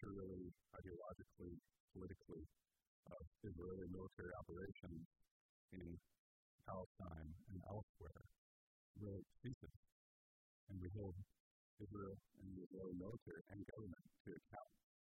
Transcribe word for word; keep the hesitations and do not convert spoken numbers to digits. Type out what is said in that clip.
culturally, ideologically, politically, of Israeli military operations in Palestine and elsewhere really ceases. And we hold Israel and the Israeli military and government to account